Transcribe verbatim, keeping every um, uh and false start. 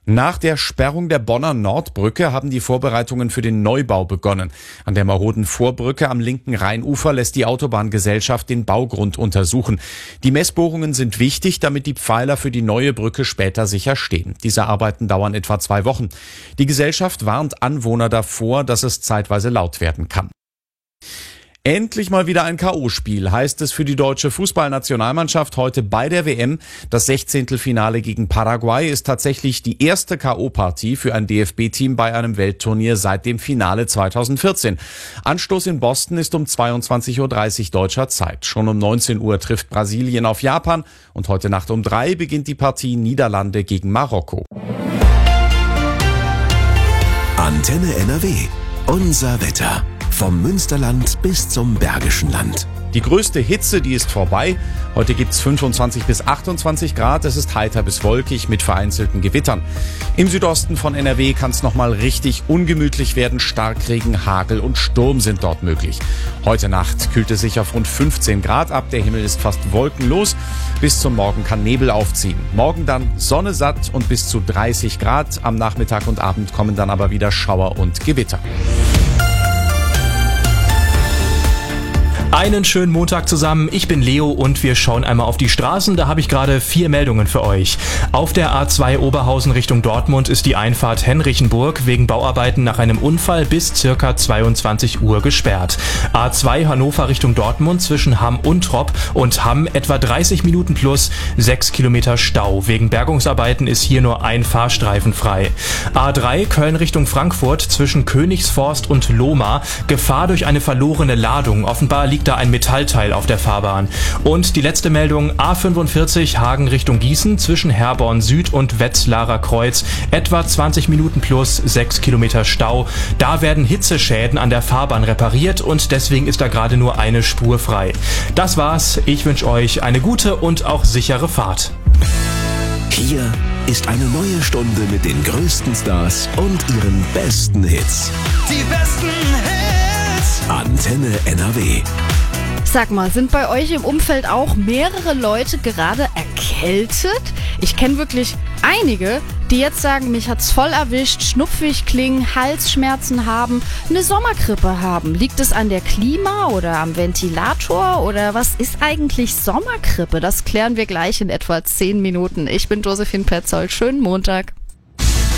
Nach der Sperrung der Bonner Nordbrücke haben die Vorbereitungen für den Neubau begonnen. An der maroden Vorbrücke am linken Rheinufer lässt die Autobahngesellschaft den Baugrund untersuchen. Die Messbohrungen sind wichtig, damit die Pfeiler für die neue Brücke später sicher stehen. Diese Arbeiten dauern etwa zwei Wochen. Die Gesellschaft warnt Anwohner davor, dass es zeitweise laut werden kann. Endlich mal wieder ein K O-Spiel, heißt es für die deutsche Fußballnationalmannschaft heute bei der W M. Das Sechzehntelfinale gegen Paraguay ist tatsächlich die erste K O-Partie für ein D F B-Team bei einem Weltturnier seit dem Finale zweitausendvierzehn. Anstoß in Boston ist um zweiundzwanzig Uhr dreißig deutscher Zeit. Schon um neunzehn Uhr trifft Brasilien auf Japan und heute Nacht um drei beginnt die Partie Niederlande gegen Marokko. Antenne N R W. Unser Wetter. Vom Münsterland bis zum Bergischen Land. Die größte Hitze, die ist vorbei. Heute gibt's fünfundzwanzig bis achtundzwanzig Grad. Es ist heiter bis wolkig mit vereinzelten Gewittern. Im Südosten von N R W kann es nochmal richtig ungemütlich werden. Starkregen, Hagel und Sturm sind dort möglich. Heute Nacht kühlt es sich auf rund fünfzehn Grad ab. Der Himmel ist fast wolkenlos. Bis zum Morgen kann Nebel aufziehen. Morgen dann Sonne satt und bis zu dreißig Grad. Am Nachmittag und Abend kommen dann aber wieder Schauer und Gewitter. Einen schönen Montag zusammen, ich bin Leo und wir schauen einmal auf die Straßen, da habe ich gerade vier Meldungen für euch. Auf der A zwei Oberhausen Richtung Dortmund ist die Einfahrt Henrichenburg wegen Bauarbeiten nach einem Unfall bis circa zweiundzwanzig Uhr gesperrt. A zwei Hannover Richtung Dortmund zwischen Hamm und Trop und Hamm etwa dreißig Minuten plus sechs Kilometer Stau. Wegen Bergungsarbeiten ist hier nur ein Fahrstreifen frei. A drei Köln Richtung Frankfurt zwischen Königsforst und Lohmar, Gefahr durch eine verlorene Ladung. Offenbar liegt da ein Metallteil auf der Fahrbahn. Und die letzte Meldung, A fünfundvierzig Hagen Richtung Gießen zwischen Herborn Süd und Wetzlarer Kreuz, etwa zwanzig Minuten plus sechs Kilometer Stau. Da werden Hitzeschäden an der Fahrbahn repariert und deswegen ist da gerade nur eine Spur frei. Das war's, ich wünsche euch eine gute und auch sichere Fahrt. Hier ist eine neue Stunde mit den größten Stars und ihren besten Hits. Die besten Hits! Antenne N R W. Sag mal, sind bei euch im Umfeld auch mehrere Leute gerade erkältet? Ich kenne wirklich einige, die jetzt sagen, mich hat's voll erwischt, schnupfig klingen, Halsschmerzen haben, eine Sommergrippe haben. Liegt es an der Klima oder am Ventilator oder was ist eigentlich Sommergrippe? Das klären wir gleich in etwa zehn Minuten. Ich bin Josephine Petzold. Schönen Montag.